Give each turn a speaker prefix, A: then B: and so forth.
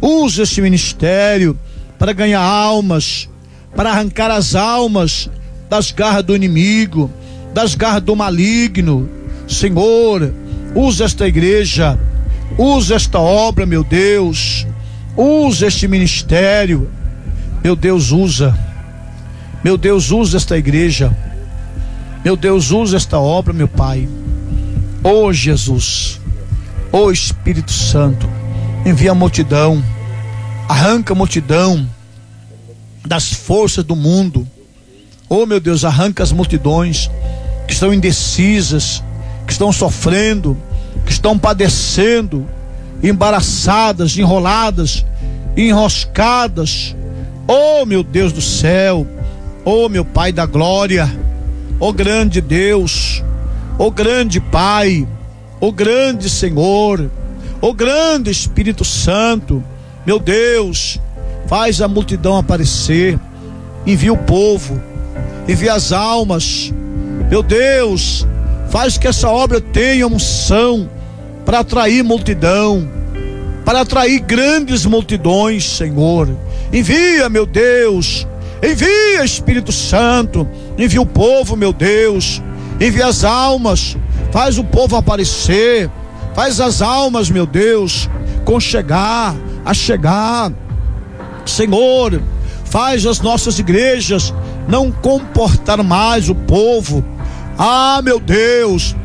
A: Usa este ministério para ganhar almas, para arrancar as almas das garras do inimigo, das garras do maligno. Senhor, usa esta igreja, usa esta obra, meu Deus, usa este ministério, meu Deus, usa esta igreja, meu Deus, usa esta obra, meu Pai. Ó Jesus, ó Espírito Santo, envia a multidão, arranca a multidão das forças do mundo. Oh meu Deus, arranca as multidões que estão indecisas, que estão sofrendo, que estão padecendo, embaraçadas, enroladas, enroscadas. Oh meu Deus do céu, oh meu Pai da glória, oh grande Deus, oh grande Pai, oh grande Senhor, oh grande Espírito Santo, meu Deus, faz a multidão aparecer, envia o povo, envia as almas, meu Deus, faz que essa obra tenha unção para atrair multidão, para atrair grandes multidões, Senhor. Envia, meu Deus, envia, Espírito Santo, envia o povo, meu Deus, envia as almas, faz o povo aparecer, faz as almas, meu Deus, achegar, Senhor, faz as nossas igrejas não comportar mais o povo. Ah, meu Deus,